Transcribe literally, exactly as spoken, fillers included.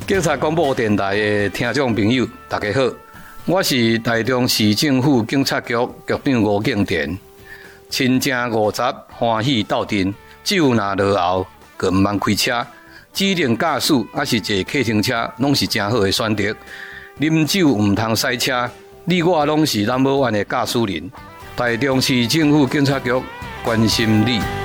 警察广播电台的听众朋友，大家好，我是台中市政府警察局局长吴敬田。亲情五十，欢喜斗阵，酒若落后，更毋通开车。指定驾驶还是坐客停车，拢是真好的选择。啉酒毋通驶车，你我拢是 number one 的驾驶人。台中市政府警察局关心你。